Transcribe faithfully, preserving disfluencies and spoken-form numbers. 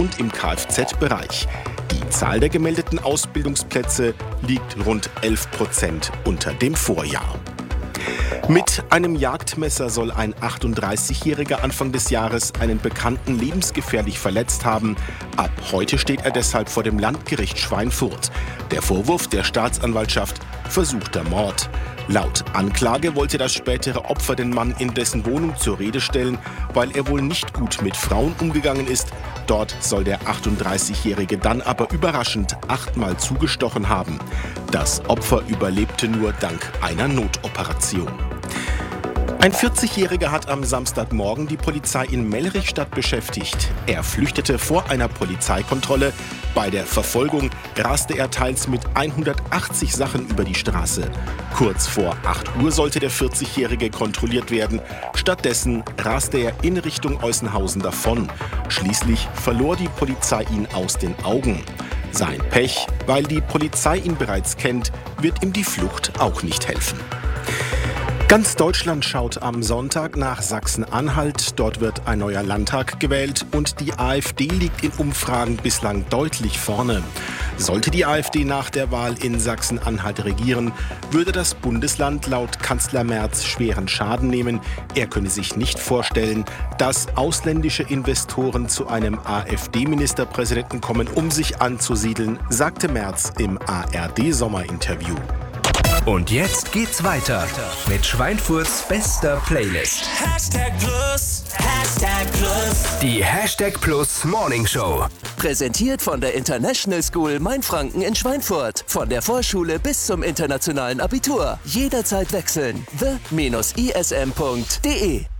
und im Kfz-Bereich. Die Zahl der gemeldeten Ausbildungsplätze liegt rund elf Prozent unter dem Vorjahr. Mit einem Jagdmesser soll ein achtunddreißigjähriger Anfang des Jahres einen Bekannten lebensgefährlich verletzt haben. Ab heute steht er deshalb vor dem Landgericht Schweinfurt. Der Vorwurf der Staatsanwaltschaft: versuchter Mord. Laut Anklage wollte das spätere Opfer den Mann in dessen Wohnung zur Rede stellen, weil er wohl nicht gut mit Frauen umgegangen ist. Dort soll der achtunddreißigjährige dann aber überraschend achtmal zugestochen haben. Das Opfer überlebte nur dank einer Notoperation. Ein vierzigjähriger hat am Samstagmorgen die Polizei in Mellrichstadt beschäftigt. Er flüchtete vor einer Polizeikontrolle. Bei der Verfolgung raste er teils mit hundertachtzig Sachen über die Straße. Kurz vor acht Uhr sollte der vierzigjährige kontrolliert werden. Stattdessen raste er in Richtung Eusenhausen davon. Schließlich verlor die Polizei ihn aus den Augen. Sein Pech: weil die Polizei ihn bereits kennt, wird ihm die Flucht auch nicht helfen. Ganz Deutschland schaut am Sonntag nach Sachsen-Anhalt. Dort wird ein neuer Landtag gewählt und die AfD liegt in Umfragen bislang deutlich vorne. Sollte die AfD nach der Wahl in Sachsen-Anhalt regieren, würde das Bundesland laut Kanzler Merz schweren Schaden nehmen. Er könne sich nicht vorstellen, dass ausländische Investoren zu einem AfD-Ministerpräsidenten kommen, um sich anzusiedeln, sagte Merz im A R D-Sommerinterview. Und jetzt geht's weiter mit Schweinfurts bester Playlist. Hashtag Plus, Hashtag Plus. Die Hashtag Plus Morning Show. Präsentiert von der International School Mainfranken in Schweinfurt. Von der Vorschule bis zum internationalen Abitur. Jederzeit wechseln. the dash i s m punkt d e